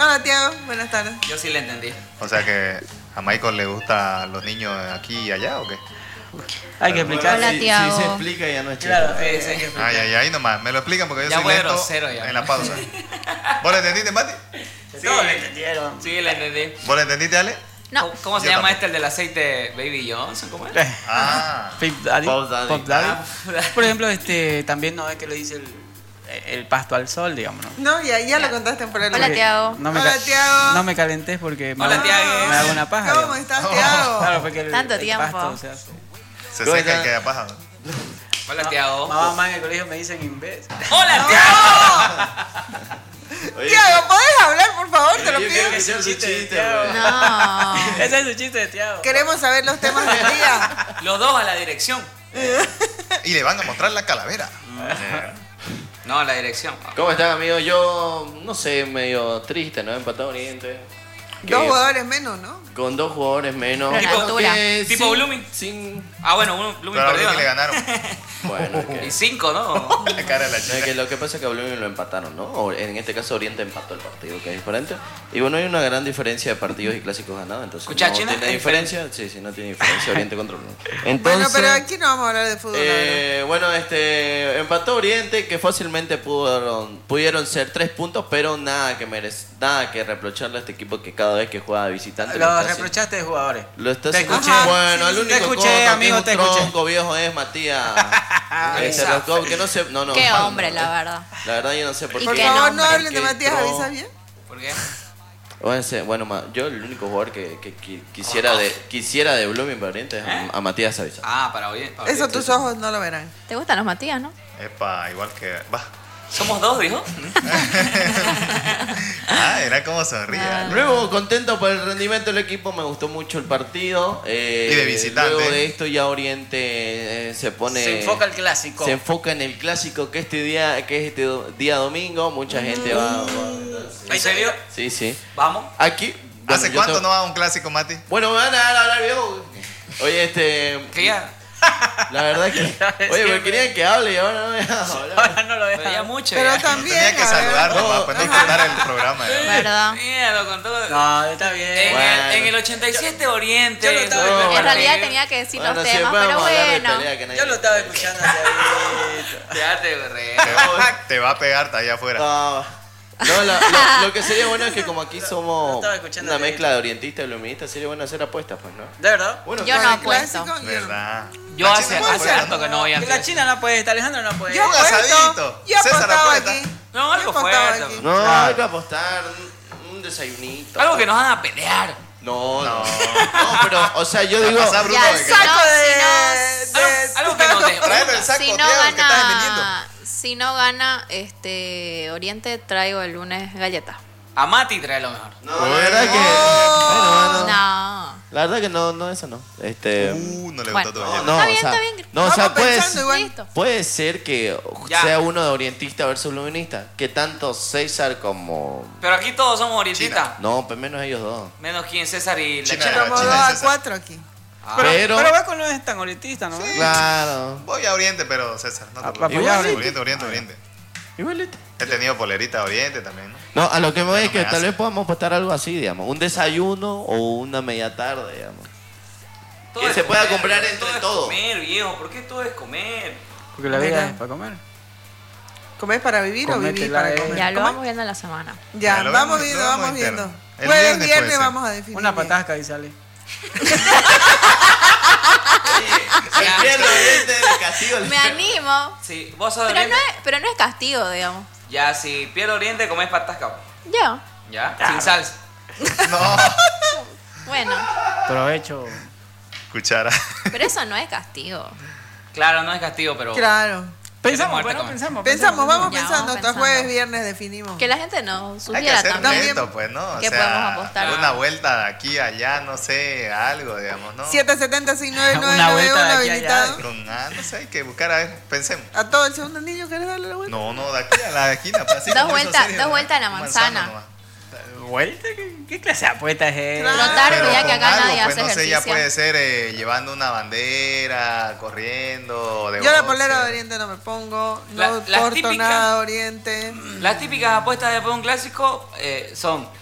Hola, Tiago. Buenas tardes. Yo sí le entendí. O sea que a Michael le gustan los niños aquí y allá, ¿o qué? Hay que explicar. Hola, Si Tiago. se explica ya no es chido. Claro, Sí, hay sí. que explicar. Ay, ahí nomás. Me lo explican porque yo Ya soy fue lento grosero ya. en la pausa. ¿Vos le entendiste, Mati? Todos lo entendieron. Sí, le entendí. ¿Vos le entendiste, Ale? No. ¿Cómo se Yo llama tampoco. el del aceite Baby Johnson? ¿Cómo es? Ah. Pop Daddy. Pop Daddy. Pop Daddy. Ah, Por ejemplo, también no es que lo dice el pasto al sol, digamos, ¿no? No, ya lo contaste por el Hola, Tiago. No me, Hola, Tiago. no me calentés porque Hola, Tiago. me hago una paja. ¿Cómo digamos. estás, Tiago? Claro, porque el Tanto tiempo. pasto se hace. Se ¿Cómo seca y está? queda paja. Hola, Tiago. Mamá en el colegio me dicen imbécil. ¡Hola, Tiago! Oye, Tiago, ¿podés hablar, por favor? Te lo yo pido. quiero escuchar su chiste de chiste, Tiago. güey. No. Ese es su chiste de Tiago. Queremos saber los temas del día. Los dos a la dirección. Y le van a mostrar la calavera. No, a la dirección. ¿Cómo están, amigos? Yo, no sé, medio triste, ¿no? Empatado Oriente. Dos Que- jugadores menos, ¿no? Con 2 jugadores menos. Pero en Bueno, altura. que ¿Tipo Blooming? Sin... Ah, bueno, Blooming Pero a perdió, Blooming le ¿no? ganaron. Bueno, Y que... 5, ¿no? La cara de la Es chica. que lo que pasa es que a Blooming lo empataron, ¿no? O en este caso Oriente empató el partido, que es diferente. Y bueno, hay una gran diferencia de partidos y clásicos ganados, entonces Escucha, no China, tiene es diferencia. Sí, no tiene diferencia Oriente contra Blooming. Entonces, Bueno, pero aquí no vamos a hablar de fútbol ahora. bueno, empató Oriente, que fácilmente pudieron ser 3 puntos, pero nada que reprocharle a este equipo que cada vez que juega de visitante Lo está haciendo- reprochaste de jugadores. lo está Te haciendo. escuché. Bueno, el Sí, único te escuché, cono que amigo, es un te escuché. tronco viejo es Matías. Exacto. Que no sé, no, Qué mal, hombre, ¿no? la verdad. La verdad yo no sé por Y qué. Por qué favor, no nombre. hablen de Porque Matías, entró- ¿avisa bien? ¿Por qué? Bueno, yo el único jugador que quisiera de Blooming para Oriente es a Matías Avisa. Ah, para hoy. Eso tus ojos no lo verán. ¿Te gustan los Matías, no? Epa, igual que. Va. Somos dos, dijo. Ah, era como sonría. Luego, contento por el rendimiento del equipo, me gustó mucho el partido. Y de visitante. Luego de esto ya Oriente se pone... Se enfoca el clásico. Se enfoca en el clásico que este día domingo. Mucha gente va. ¿En serio? Sí, sí. Vamos. Aquí. ¿Hace yo cuánto tengo- no va a un clásico, Mati? Bueno, me van a dar a hablar, viejo. Oye, Que ya. la verdad que. Oye, pero querían que hable y ahora no me dejan hablar. Ahora no lo Pero ya dejan. mucho. Pero ya. también. Tenía que a ver. saludar nomás, pues no disfrutar el programa. ¿Verdad? Míralo con todo. No, está bien. En el 87 Oriente. yo lo estaba- No, En bueno. realidad tenía que decir Bueno, los sí, temas, después pero vamos a hablar de bueno. pelea que nadie- Yo lo estaba escuchando hace ahorita. Quédate, güey. Te va a pegar, está allá afuera. No, lo que sería bueno es que como aquí Lo somos estaba escuchando una de- mezcla de orientistas y bluministas, sería bueno hacer apuestas, pues, ¿no? ¿De verdad? Bueno, Yo Con no el apuesto. clásico, yo no. ¿Verdad? Yo La hace China puede jugar, harto que no voy a Que la China no puede, Alejandro no puede. Yo Un apuesto. asadito. Yo César apostaba apuesta. aquí. No, Yo algo apostaba fuerte. aquí. No, hay que apostar un desayunito. Algo que nos van a pelear. No, pero, o sea, yo digo... Pasá, Bruno, Ya, de que- saco Algo que nos Tráeme el saco, Si no Tiago, que estás vendiendo. gana, si no gana Oriente, traigo el lunes galletas. A Mati trae lo mejor. No, la verdad que... Bueno, No. la verdad que no, eso no. No le Bueno. gustó tu No, galleta. no, Está bien, o sea, está bien. no, o sea, Vamos pensando igual. Listo. puede ser que Ya. sea uno de orientista versus luminista. Que tanto César como... Pero aquí todos somos orientistas. No, pues menos ellos dos. Menos quién, César y la China. chica. Somos China 2 es a César. 4 aquí. Ah, Pero... Pero Vasco no es tan orientista, ¿no? Claro. Voy a Oriente, pero César, no te Ah, preocupes. apoyar a Oriente. Igualito. He tenido polerita de Oriente también, ¿no? No, a lo que me voy es No que me tal hace. vez podamos apostar algo así, digamos. Un desayuno o una media tarde, digamos. todo que es se pueda comer, comprar entre todo. todos. Es comer, viejo. ¿Por qué todo es comer? Porque la vida Mira. es para comer. ¿Comés para vivir o vivir Cométela, para comer? Ya lo ¿Cómo? vamos viendo en la semana. Ya, Ya, lo vamos vemos- viendo, lo vamos vamos viendo. interno. El Jueves, viernes puede viernes ser. vamos a definir. Una bien. patasca y sale. Ya. Pierdo Oriente de castigo. Me animo. Sí, vos sos de Pero Oriente. pero no es castigo, digamos. Ya, si pierdo Oriente, comés patas, cabrón. Ya. ¿Ya? Sin salsa. No. Bueno. Provecho. Cuchara. Pero eso no es castigo. Claro, no es castigo, pero. Claro. Pensamos, muerte bueno, comer. Pensamos, vamos Ya, pensando. vamos Hasta pensando. jueves, viernes definimos. Que la gente nos Hay que sugiera hacer también. lento, pues, ¿no? O ¿Qué sea, podemos apostar? Una vuelta de aquí a allá, no sé, algo, digamos, ¿no? 770-6991 Una vuelta de aquí a allá. habilitado. Con, no sé, hay que buscar, a ver, pensemos. A todo el segundo anillo, ¿querés darle la vuelta? No, de aquí a la esquina. Pues, así Dos como hizo vueltas- Sergio, dos ¿no? vueltas a la Un manzana. nomás. ¿Vuelta? ¿Qué clase de apuesta es esa? Claro. Notar Pero ya con que acá algo, nadie pues, hace no sé, ejercicio. ya puede ser llevando una bandera, corriendo, de Yo la boxe. polera de Oriente no me pongo. La- No las corto típicas- nada de Oriente. Las típicas apuestas después de un clásico son